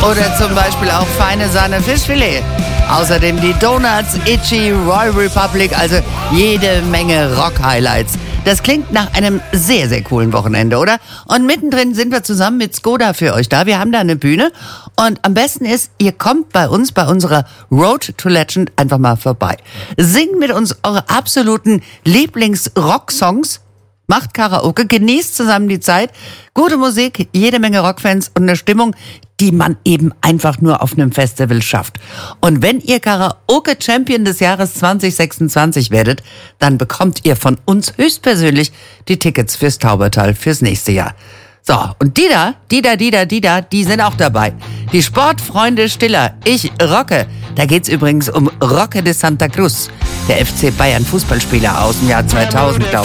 Oder zum Beispiel auch feine Sahne Fischfilet. Außerdem die Donuts, Itchy, Royal Republic, also jede Menge Rock-Highlights. Das klingt nach einem sehr, sehr coolen Wochenende, oder? Und mittendrin sind wir zusammen mit Skoda für euch da. Wir haben da eine Bühne und am besten ist, ihr kommt bei uns, bei unserer Road to Legend einfach mal vorbei. Singt mit uns eure absoluten Lieblings-Rock-Songs. Macht Karaoke, genießt zusammen die Zeit. Gute Musik, jede Menge Rockfans und eine Stimmung, die man eben einfach nur auf einem Festival schafft. Und wenn ihr Karaoke-Champion des Jahres 2026 werdet, dann bekommt ihr von uns höchstpersönlich die Tickets fürs Taubertal fürs nächste Jahr. So, und die sind auch dabei. Die Sportfreunde Stiller, ich rocke. Da geht's übrigens um Roque de Santa Cruz, der FC Bayern Fußballspieler aus dem Jahr 2000, glaube ich.